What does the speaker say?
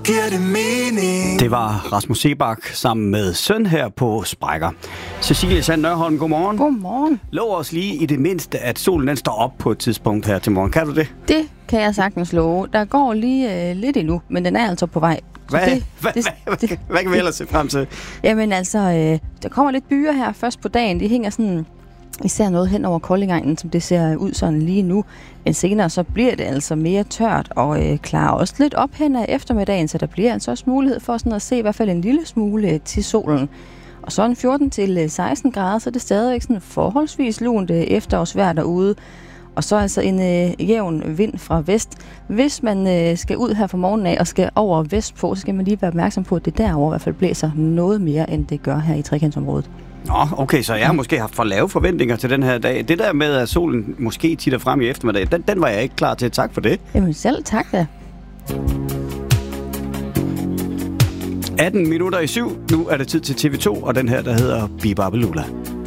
Giver det mening? Det var Rasmus Seebach sammen med Søn her på Sprækker. Cecilie Sand Nørholm, godmorgen. Godmorgen. Lov os lige i det mindste, at solen den står op på et tidspunkt her til morgen. Kan du det? Det kan jeg sagtens love. Der går lige lidt endnu, men den er altså på vej. Hvad kan vi ellers se frem til? Jamen altså, der kommer lidt byer her først på dagen. De hænger sådan især noget hen over Koldingegnen, som det ser ud sådan lige nu. Men senere så bliver det altså mere tørt og klarer også lidt op hen ad eftermiddagen, så der bliver altså også mulighed for sådan at se i hvert fald en lille smule til solen. Og så en 14-16 grader, så er det stadigvæk sådan forholdsvis lunt efterårsvejr derude. Og så altså en jævn vind fra vest. Hvis man skal ud her fra morgenen af og skal over vestpå, så skal man lige være opmærksom på, at det derovre i hvert fald blæser noget mere, end det gør her i trekantsområdet. Nå, okay, så jeg har måske haft for lave forventninger til den her dag. Det der med, at solen måske titter frem i eftermiddag, den var jeg ikke klar til. Tak for det. Jamen selv tak da. 18 minutter i 7. Nu er det tid til TV2, og den her, der hedder Bibabelula.